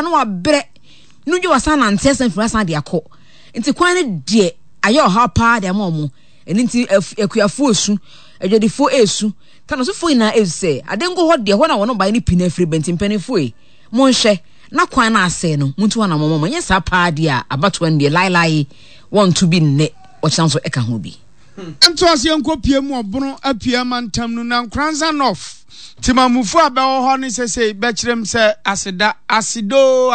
no wa bre no dwe wasa na ntese mfura san de akọ nti kwan ne de aye oha pa de amomo eni nti akuafo osu adwadifo esu tano so fo ina ese adengo ho de ho na wono ba ni pina free bentimpanifo e mo nhwe na kwan na ase no muntu wana momo nye sa pa de a abato nde lai want to be ne o chance e ka ho bi nto ase enko pie mu obunu apia mantam no na nkranza nof timamufu abewo ho ne sese be kirem se asido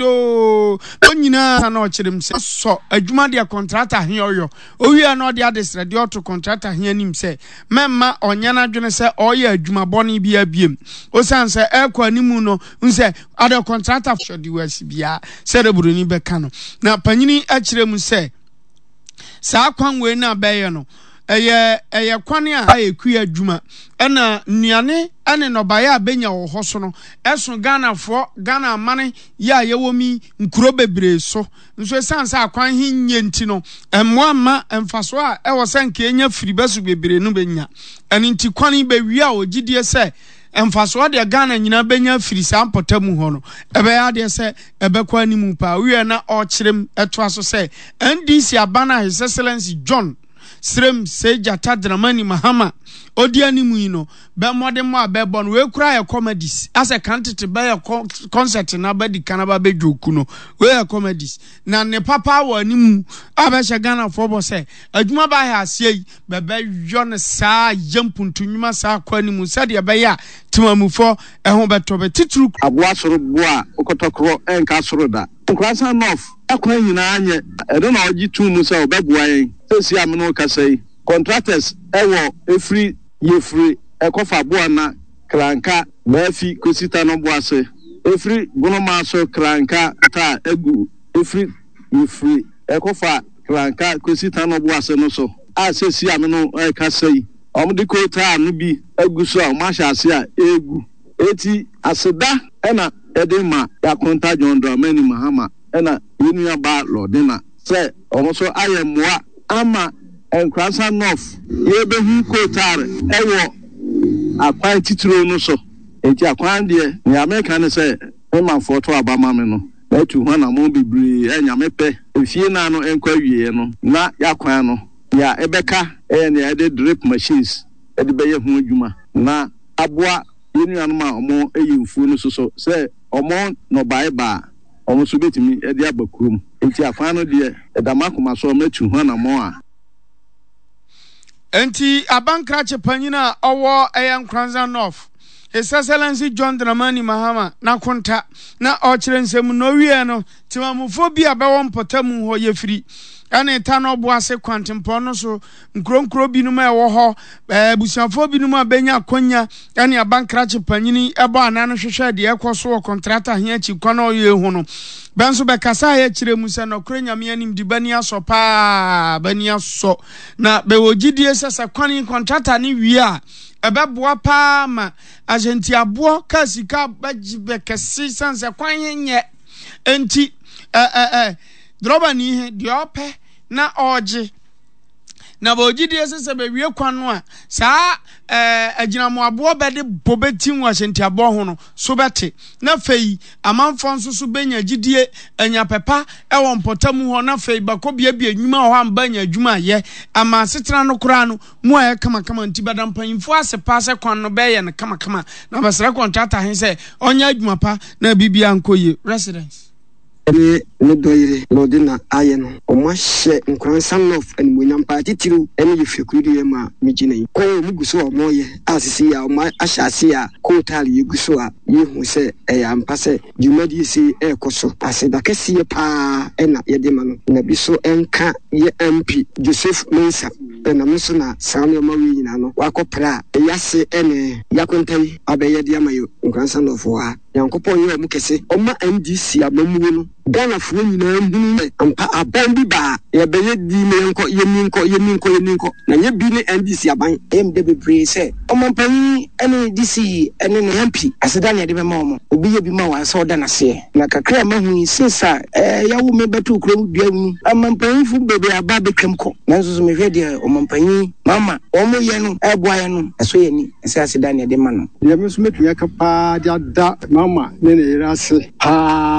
onyina na o kirem se so adwuma de contractor he oyo owie na o de adesre de auto contractor he anim se memma onyana dwene se oye adwuma boni bia biem o san se ekwa animu no nse ade contractor shodi wasi bia se de buruni be ka no na panyini a kirem se saa kwanwe na beye no eye kwane a ekuya adwuma ena nnuane ene nobaye abenya wo hoso no eso Ghana amane ya yewomi nkuro bebre so nso sansa akwan hinye nti no emmoama emfaso a ewo sanka enya firi beso bebre no benya eni nti kwane be wi a ogidie se emfaso de Ghana nyina benya firi sa mpotamu ho no ebe ya de se ebe kwa ni mu pa wi na o kirem eto aso se NDC abana His Excellency John Srem Seja Tadramani Mahama odiani muino be modern mo abebon we kura ya comedies as a candidate be ya concert na ba di kanaba be dwoku no we ya comedies na ne papa wa ni mu abesha Ghana fobo se adwuma ba ha asie be yon sa yampuntunwuma sa kwani mu se de be ya timamufo ehun beto be titru aboa soro boa okotokro enka soro da Nkwasa North akwa nyina anye edo na ogi tu mu se obeboa yen sesi amno kasai contractors ewo efri yefri ekofa boa na kranka bafi kosita no boase efri gonoma so kranka ta egu efri yefri ekofa kranka kosita no boase no so a sesi amno kasai omdi ko ta no bi egu so a masha ase a egu eti aseda ena edema ya konta John Dramani Mahama ena yinu ba lodena se omoso ayemwa ama Nkwasa North ye behu kotare ewo akwan titiro no so enti akwan de ni America ne se ma foto abama me no na tu ho na mo bibiri enyame pe efie na no enkwa wie no na yakwan no ya ebeka ne ede drip machines ede be ye hu adwuma na aboa yenu anuma omo eyimfuo no so se omo no ba omo so betimi ede abakurum enti akwan no de edamakoma so metu ho na mo a enti abankrache panyina owo Nkranza North His Excellency John Dramani Mahama na konta na ochirensem no wie no timamufo bia be won potamu ho yefiri ane tano boase kwantempo no so nkronkro binum e wo ho busianfo binum abenya akonya ane abankrache panyini ebo anano hwehwe de ekoso wo contractor he achi kwana oye hu no benso be kasa ya kire musa no kronyame anim di bani aso pa bani aso na be wogidie sesa kwani contractor ni wie a ebeboa pa ma agenti abo kasika bajibe kesi sanse kwanyenye enti droba ni he de ope na oje na bogidie sese be wie kwano a saa aginamo abo bede bobetin wa agenti abo ho no so bete na fei amanfo nso so benya gidie anya pepa ewo mpotamu ho na fei bakobia bia adwuma ho ambanya adwuma ye ama setena no kura no mu aye kama nti badampanyimfo asepa se kwan no be ye ne kama na basra contractor he se onya adwuma pa na bibia nkoye residence ne doire lodina ayeno omahye Nkranza North animonyam party tiro ene yefekuri ma mejine ko muguso omoye asisi ya oma ahyase ya kotali yeguso a yehu se eyampa se jumadi si ekoso aseda kese pa ena yedema no na biso enka ye MP Joseph Mensa ena muso na sanu ma wi nyina no wakopra yase ene yakontai abeyede amayo Nkranza North wa yankopon ye mu kese oma NDC abamu no Ghana fu nyina hunu ampa abambi ba ye beye di me yeminko na nye bi ne NDC aban MDB se omampan ene DC ene ne MP aseda ne de be ma omo obi ye bi ma wa se oda na se na kakra ma hu sinsa yawo me betu krom dua mu amampan fu bebe aba betwem ko na nso me hwe de omampan mama omo ye no eboa ye no eso ye ni se aseda ne de ma no ye me so metu ya kapa da mama ne ne yira se